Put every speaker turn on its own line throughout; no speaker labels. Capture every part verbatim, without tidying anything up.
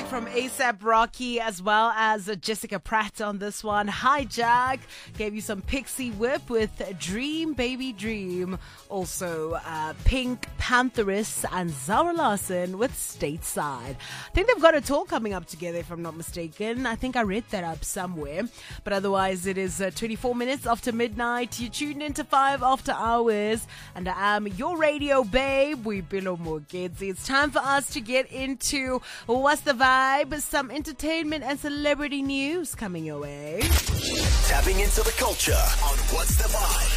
from ASAP Rocky as well as Jessica Pratt on this one. Hijack gave you some Pixie Whip with Dream Baby Dream. Also, uh, Pink Pantheress and Zara Larson with Stateside. I think they've got a tour coming up together, if I'm not mistaken. I think I read that up somewhere. But otherwise, it is uh, twenty-four minutes after midnight. You tuned into five After Hours. And I am your radio babe. We below more kids. It's time for us to get into What's the Vibe? Some entertainment and celebrity news coming your way.
Tapping into the culture on What's the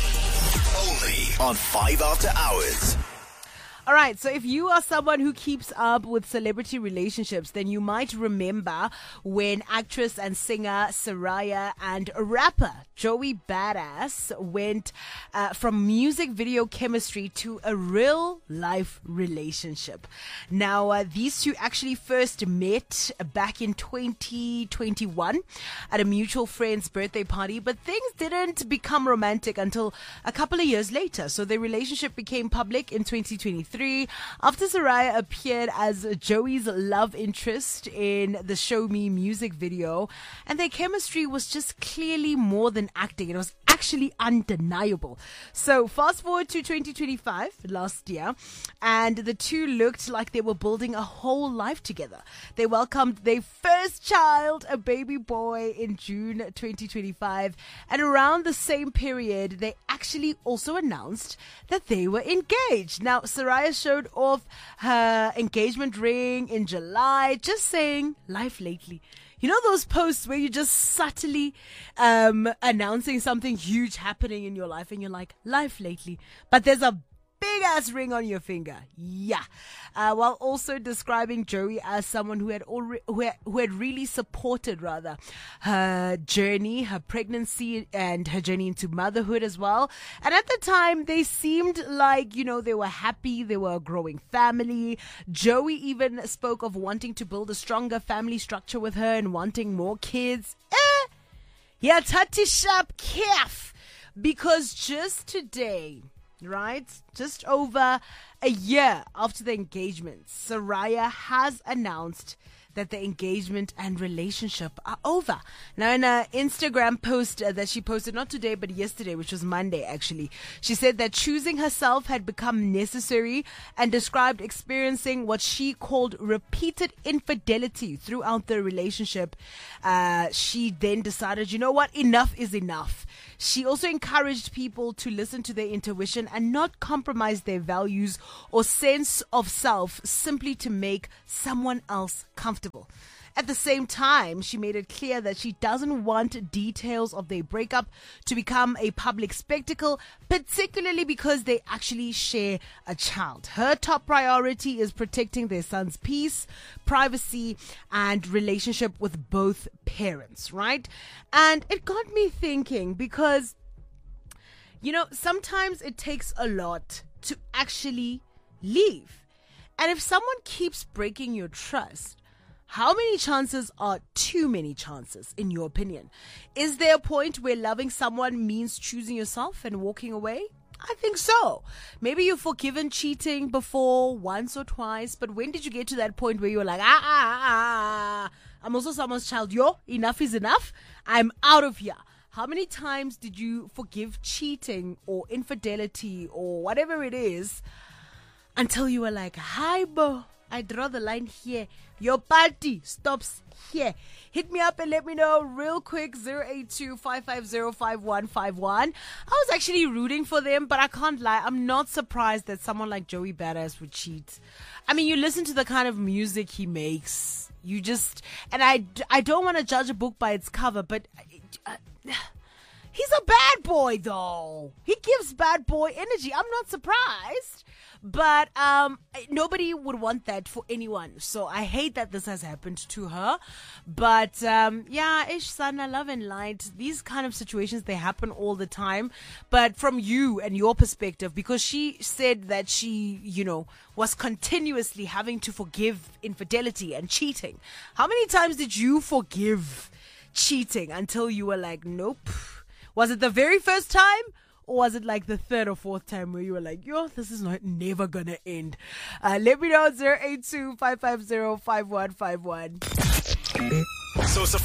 Vibe? Only on five After Hours.
All right, so if you are someone who keeps up with celebrity relationships, then you might remember when actress and singer Soraya and rapper Joey Badass went uh, from music video chemistry to a real life relationship. Now, uh, these two actually first met back in twenty twenty-one at a mutual friend's birthday party, but things didn't become romantic until a couple of years later. So their relationship became public in twenty twenty-three. After Soraya appeared as Joey's love interest in the Show Me music video, and their chemistry was just clearly more than acting. It was actually undeniable. So fast forward to twenty twenty-five, last year, and the two looked like they were building a whole life together. They welcomed their first child, a baby boy, in June twenty twenty-five, and around the same period, they actually also announced that they were engaged. Now, Soraya showed off her engagement ring in July, just saying, life lately. You know those posts where you're just subtly um, announcing something huge happening in your life and you're like, life lately. But there's a big ass ring on your finger. Yeah. Uh, while also describing Joey as someone who had already, who had, who had really supported rather her journey, her pregnancy and her journey into motherhood as well. And at the time they seemed like, you know, they were happy. They were a growing family. Joey even spoke of wanting to build a stronger family structure with her and wanting more kids. Eh. Yeah, Tati Sharp Kef. Because just today, right? Just over a year after the engagement, Soraya has announced that the engagement and relationship are over. Now, in an Instagram post uh, that she posted, not today, but yesterday, which was Monday, actually, she said that choosing herself had become necessary and described experiencing what she called repeated infidelity throughout the relationship. Uh, she then decided, you know what, enough is enough. She also encouraged people to listen to their intuition and not compromise their values or sense of self simply to make someone else comfortable. At the same time, she made it clear that she doesn't want details of their breakup to become a public spectacle, particularly because they actually share a child. Her top priority is protecting their son's peace, privacy, and relationship with both parents, right? And it got me thinking because, you know, sometimes it takes a lot to actually leave. And if someone keeps breaking your trust, how many chances are too many chances, in your opinion? Is there a point where loving someone means choosing yourself and walking away? I think so. Maybe you've forgiven cheating before, once or twice, but when did you get to that point where you were like, ah, ah, ah, ah, I'm also someone's child, yo, enough is enough, I'm out of here. How many times did you forgive cheating or infidelity or whatever it is until you were like, hi, bo, I draw the line here. Your party stops here. Hit me up and let me know real quick. zero eight two, five five zero, five one five one. I was actually rooting for them, but I can't lie. I'm not surprised that someone like Joey Badass would cheat. I mean, you listen to the kind of music he makes. You just, and I, I don't want to judge a book by its cover, but uh, he's a bad boy though. He gives bad boy energy. I'm not surprised. But um, nobody would want that for anyone. So I hate that this has happened to her. But um, yeah, ish, sana, love and light. These kind of situations, they happen all the time. But from you and your perspective, because she said that she, you know, was continuously having to forgive infidelity and cheating. How many times did you forgive cheating until you were like, nope? Was it the very first time? Or was it like the third or fourth time where you were like, yo, this is not never gonna end? Uh, let me know. zero eight two, five five zero, five one five one.
So